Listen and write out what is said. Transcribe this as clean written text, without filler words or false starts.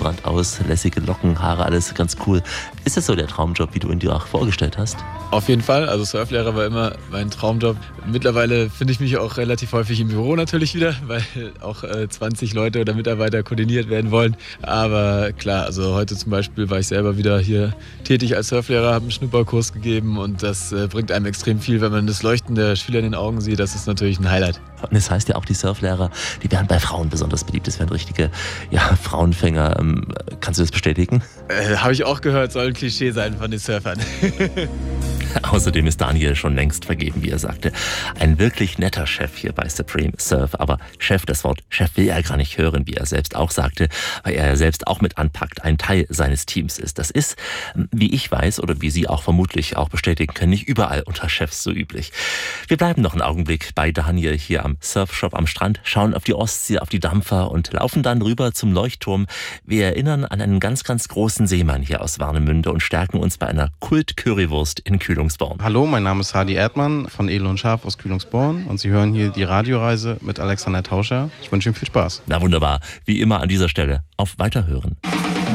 ungebrannt aus, lässige Locken, Haare, alles ganz cool. Ist das so der Traumjob, wie du ihn dir auch vorgestellt hast? Auf jeden Fall, also Surflehrer war immer mein Traumjob. Mittlerweile finde ich mich auch relativ häufig im Büro natürlich wieder, weil auch 20 Leute oder Mitarbeiter koordiniert werden wollen. Aber klar, also heute zum Beispiel war ich selber wieder hier tätig als Surflehrer, habe einen Schnupperkurs gegeben und das bringt einem extrem viel, wenn man das Leuchten der Schüler in den Augen sieht. Das ist natürlich ein Highlight. Und das heißt ja auch, die Surflehrer, die werden bei Frauen besonders beliebt. Das wären richtige Frauenfänger. Kannst du das bestätigen? Habe ich auch gehört, soll ein Klischee sein von den Surfern. Außerdem ist Daniel schon längst vergeben, wie er sagte. Ein wirklich netter Chef hier bei Supreme Surf. Aber Chef, das Wort Chef will er gar nicht hören, wie er selbst auch sagte, weil er selbst auch mit anpackt, ein Teil seines Teams ist. Das ist, wie ich weiß oder wie Sie auch vermutlich auch bestätigen können, nicht überall unter Chefs so üblich. Wir bleiben noch einen Augenblick bei Daniel hier am Surfshop am Strand, schauen auf die Ostsee, auf die Dampfer und laufen dann rüber zum Leuchtturm. Wir erinnern an einen ganz, ganz großen Seemann hier aus Warnemünde und stärken uns bei einer Kult-Currywurst in Kühlungsborn. Hallo, mein Name ist Hadi Erdmann von Edel und Scharf aus Kühlungsborn und Sie hören hier die Radioreise mit Alexander Tauscher. Ich wünsche Ihnen viel Spaß. Na wunderbar, wie immer an dieser Stelle auf Weiterhören.